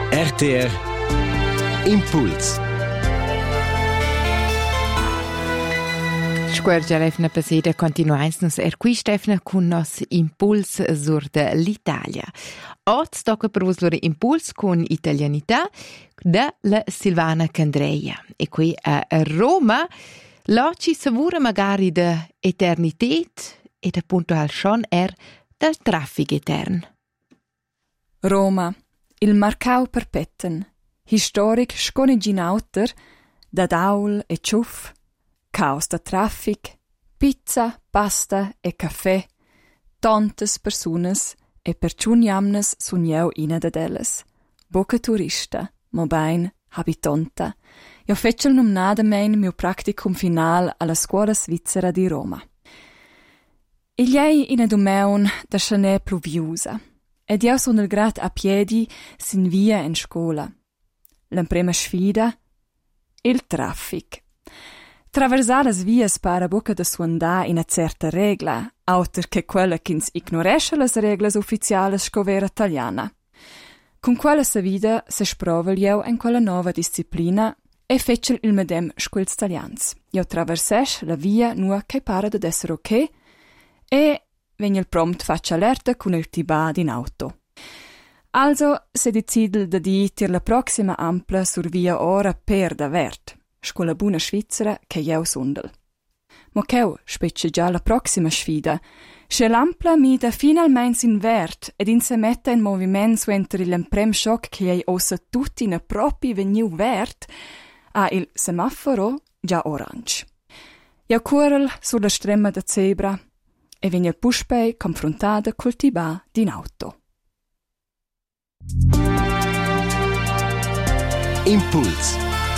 RTR Impuls. Squergia lefna paseda continuais nos qui Stefna con nos Impuls sur de l'Italia. Oggi tocca per vos loro Impuls con italianità da la Silvana Candreia. E qui a Roma l'oggi savura magari da eternitet ed appunto al schon del traffico etern. Roma, il marcau perpetten, historic sconegginauter, da daul e ciuff, caos da traffic, pizza, pasta e caffè, tantas personas e perciuniamnas sunieu ina da delas. Boca turista, mo bain, habitanta. Io fecel numnadamein mio practicum final alla scuola svizzera di Roma. Il ei ina domeun da chanè pluviusa, ed io sono il grad a piedi sin via in scuola. La prima sfida? Il traffic. Traversare las vias para bocca da suandà in a certa regla, auter che quella che ignoresce las reglas ufficiales scovera italiana. Con quella sa vida se sprovel io in quella nova disciplina e fecel il medem scuils italians. Io traversesch la via nua che para ad essere ok e vegn il prompt faccia alerta con il tibà in auto. Also se decidel da di tir la proxima ampla sur via ora per davert, scola buna svizzera che io sundel. Mo cheu specie già la proxima sfida, se l'ampla mi da finalmente in vert ed in se metta in movimento su entri l'emprem shock che ei ossa tutti in a propi veniu vert, a il semaforo già orange. Io curel sulla stremma da zebra e vegna pushpei confrontada col tibà din auto. Impuls.